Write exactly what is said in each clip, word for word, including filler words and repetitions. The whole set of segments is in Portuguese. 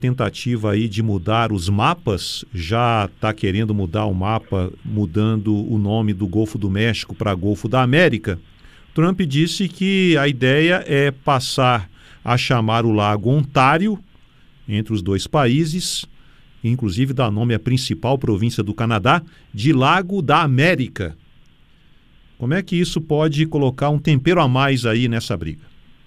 tentativa aí de mudar os mapas, já está querendo mudar o mapa, mudando o nome do Golfo do México para Golfo da América. Trump disse que a ideia é passar a chamar o Lago Ontário, entre os dois países, inclusive dar nome à principal província do Canadá, de Lago da América. Como é que isso pode colocar um tempero a mais aí nessa briga?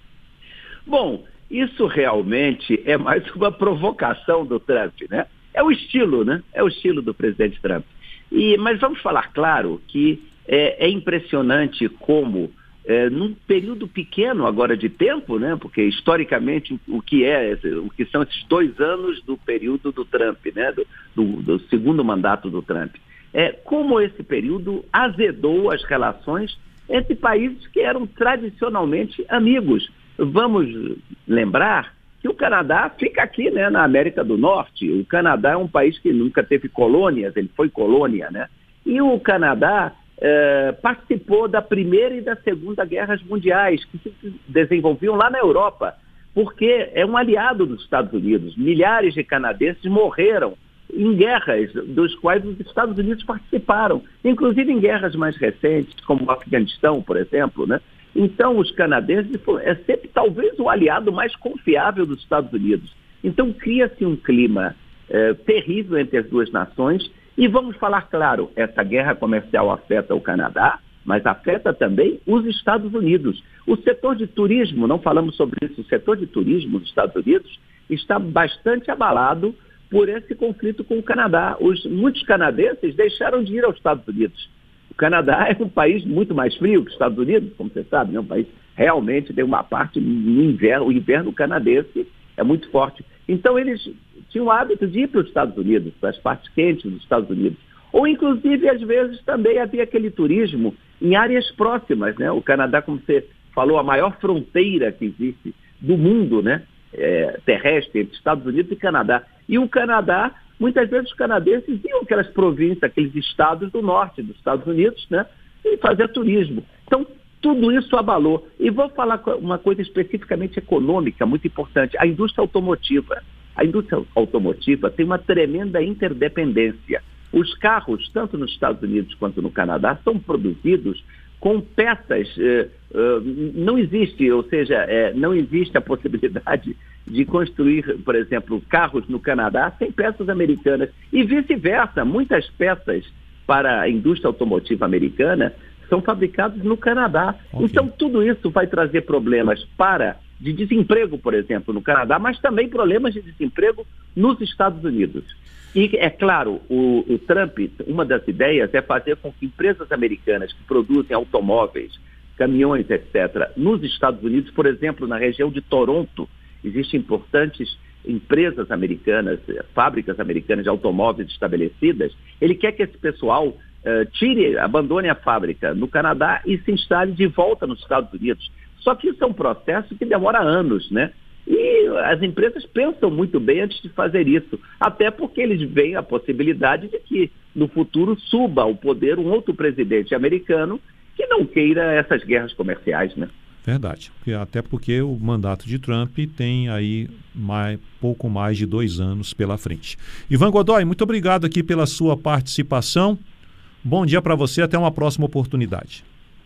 Bom, isso realmente é mais uma provocação do Trump, né? É o estilo, né? É o estilo do presidente Trump. E, mas vamos falar claro que é, é impressionante como, é, num período pequeno agora de tempo, né? Porque historicamente o, o que é, o que são esses dois anos do período do Trump, né? Do, do, do segundo mandato do Trump. É, como esse período azedou as relações entre países que eram tradicionalmente amigos. Vamos lembrar que o Canadá fica aqui, né, na América do Norte. O Canadá é um país que nunca teve colônias, ele foi colônia, né? E o Canadá eh, participou da Primeira e da Segunda Guerras Mundiais, que se desenvolviam lá na Europa, porque é um aliado dos Estados Unidos. Milhares de canadenses morreram em guerras dos quais os Estados Unidos participaram, inclusive em guerras mais recentes, como o Afeganistão, por exemplo, né? Então, os canadenses é sempre talvez o aliado mais confiável dos Estados Unidos. Então, cria-se um clima é, terrível entre as duas nações. E vamos falar claro, essa guerra comercial afeta o Canadá, mas afeta também os Estados Unidos. O setor de turismo, não falamos sobre isso, o setor de turismo dos Estados Unidos está bastante abalado por esse conflito com o Canadá. Os, muitos canadenses deixaram de ir aos Estados Unidos. O Canadá é um país muito mais frio que os Estados Unidos, como você sabe, né? Um país realmente tem uma parte no inverno, o inverno canadense é muito forte. Então eles tinham o hábito de ir para os Estados Unidos, para as partes quentes dos Estados Unidos. Ou inclusive, às vezes, também havia aquele turismo em áreas próximas, né? O Canadá, como você falou, a maior fronteira que existe do mundo, né? É, terrestre, entre Estados Unidos e Canadá. E o Canadá, muitas vezes os canadenses iam aquelas províncias, aqueles estados do norte dos Estados Unidos, né, e fazer turismo. Então, tudo isso abalou. E vou falar uma coisa especificamente econômica, muito importante. A indústria automotiva. A indústria automotiva tem uma tremenda interdependência. Os carros, tanto nos Estados Unidos quanto no Canadá, são produzidos com peças, eh, eh, não existe, ou seja, eh, não existe a possibilidade de construir, por exemplo, carros no Canadá sem peças americanas e vice-versa. Muitas peças para a indústria automotiva americana são fabricadas no Canadá. Okay. Então, tudo isso vai trazer problemas para de desemprego, por exemplo, no Canadá, mas também problemas de desemprego nos Estados Unidos. E, é claro, o, o Trump, uma das ideias é fazer com que empresas americanas que produzem automóveis, caminhões, etcétera, nos Estados Unidos, por exemplo, na região de Toronto, existem importantes empresas americanas, fábricas americanas de automóveis estabelecidas. Ele quer que esse pessoal uh, tire, abandone a fábrica no Canadá e se instale de volta nos Estados Unidos. Só que isso é um processo que demora anos, né? E as empresas pensam muito bem antes de fazer isso, até porque eles veem a possibilidade de que no futuro suba ao poder um outro presidente americano que não queira essas guerras comerciais, né? Verdade, até porque o mandato de Trump tem aí mais, pouco mais de dois anos pela frente. Ivan Godoy, muito obrigado aqui pela sua participação. Bom dia para você, até uma próxima oportunidade.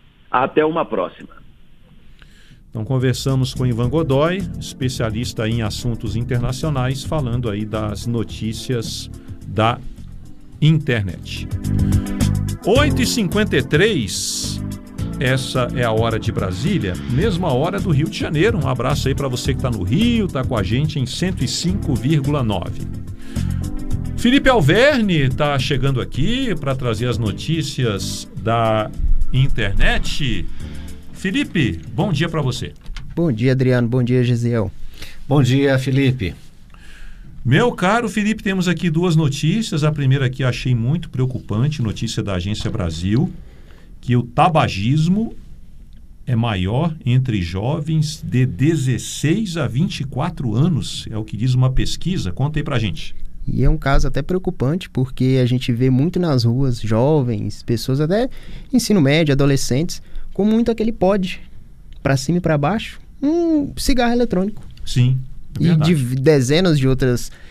Até uma próxima. Então conversamos com Ivan Godoy, especialista em assuntos internacionais, falando aí das notícias da internet. oito e cinquenta e três, essa é a hora de Brasília, mesma hora do Rio de Janeiro. Um abraço aí para você que está no Rio, está com a gente em cento e cinco vírgula nove. Felipe Alverne está chegando aqui para trazer as notícias da internet. Felipe, bom dia para você. Bom dia, Adriano. Bom dia, Gesiel. Bom dia, Felipe. Meu caro Felipe, temos aqui duas notícias. A primeira aqui achei muito preocupante, notícia da Agência Brasil, que o tabagismo é maior entre jovens de dezesseis a vinte e quatro anos, é o que diz uma pesquisa. Conta aí pra gente. E é um caso até preocupante, porque a gente vê muito nas ruas jovens, pessoas até ensino médio, adolescentes, com muito aquele pod para cima e para baixo, um cigarro eletrônico. Sim, Verdade. E de dezenas de outras